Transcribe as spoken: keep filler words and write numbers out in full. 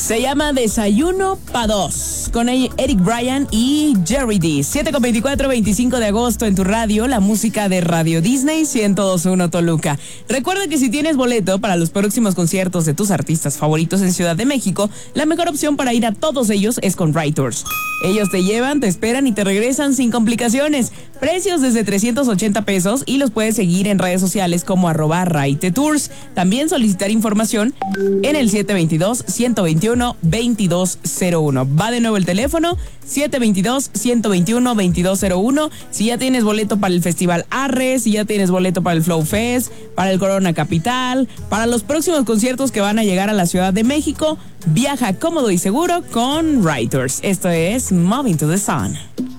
Se llama Desayuno pa' dos, con Eric Bryan y Jerry D. siete con veinticuatro, veinticinco de agosto en tu radio, la música de Radio Disney ciento dos punto uno Toluca. Recuerda que si tienes boleto para los próximos conciertos de tus artistas favoritos en Ciudad de México, la mejor opción para ir a todos ellos es con Ride Tours. Ellos te llevan, te esperan y te regresan sin complicaciones. Precios desde trescientos ochenta pesos y los puedes seguir en redes sociales como arroba Ride Tours. También solicitar información en el siete dos dos, uno dos uno, veintidós cero uno. Va de nuevo el teléfono, siete dos dos, uno dos uno, veintidós cero uno. Si ya tienes boleto para el Festival Arre, si ya tienes boleto para el Flow Fest, para el Corona Capital, para los próximos conciertos que van a llegar a la Ciudad de México, viaja cómodo y seguro con Ride Tours. Esto es Moving to the Sun.